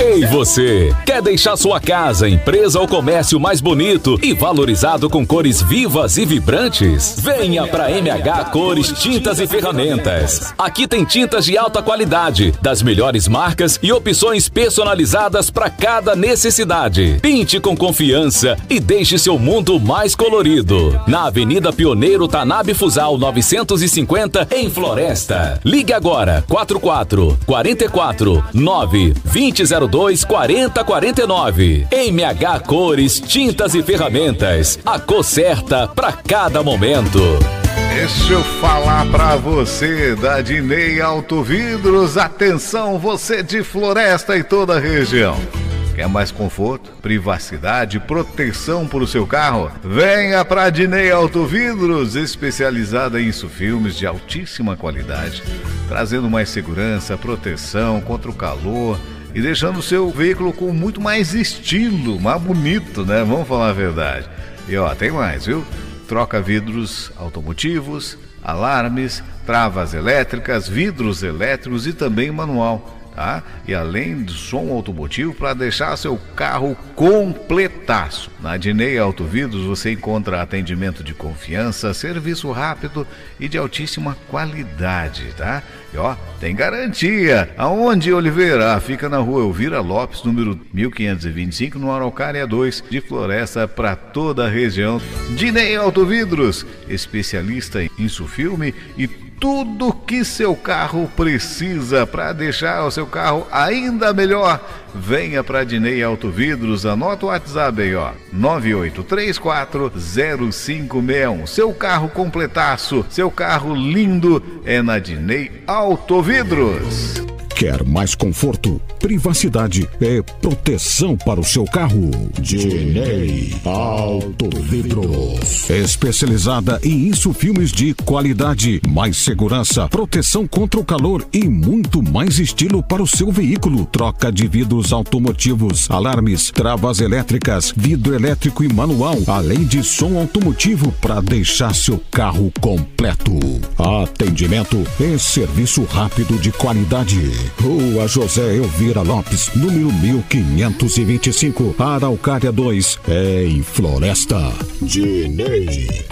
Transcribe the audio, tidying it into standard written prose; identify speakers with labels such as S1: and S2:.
S1: Ei você, quer deixar sua casa, empresa ou comércio mais bonito e valorizado com cores vivas e vibrantes? Venha para MH Cores Tintas e Ferramentas. Aqui tem tintas de alta qualidade, das melhores marcas e opções personalizadas para cada necessidade. Pinte com confiança e deixe seu mundo mais colorido. Na Avenida Pioneiro Tanabe Fusal 950, em Floresta. Ligue agora, 44 9 2002 4049. MH Cores Tintas e Ferramentas. A cor certa para cada momento.
S2: Deixa eu falar pra você da Dinei Autovidros. Atenção, você de Floresta e toda a região. Quer mais conforto, privacidade, proteção para o seu carro? Venha para Dinei Autovidros, especializada em insufilmes de altíssima qualidade, trazendo mais segurança, proteção contra o calor e deixando o seu veículo com muito mais estilo, mais bonito, né? Vamos falar a verdade. E ó, tem mais, viu? Troca vidros automotivos, alarmes, travas elétricas, vidros elétricos e também manual. Tá? E além do som automotivo para deixar seu carro completaço. Na Dinei Autovidros você encontra atendimento de confiança, serviço rápido e de altíssima qualidade, tá? E ó, tem garantia. Aonde, Oliveira? Fica na rua Elvira Lopes, número 1525, no Araucária 2, de Floresta para toda a região. Dinei Autovidros, especialista em insufilme e tudo que seu carro precisa para deixar o seu carro ainda melhor. Venha para Dinei Autovidros, anota o WhatsApp aí, ó, 98340561. Seu carro completaço, seu carro lindo é na Dinei Autovidros.
S3: Quer mais conforto, privacidade e proteção para o seu carro? Dinei Autovidros. Especializada em insufilmes de qualidade, mais segurança, proteção contra o calor e muito mais estilo para o seu veículo. Troca de vidros automotivos, alarmes, travas elétricas, vidro elétrico e manual, além de som automotivo para deixar seu carro completo. Atendimento e serviço rápido de qualidade. Rua José Elvira Lopes, número 1525, Araucária 2, em Floresta. Dinei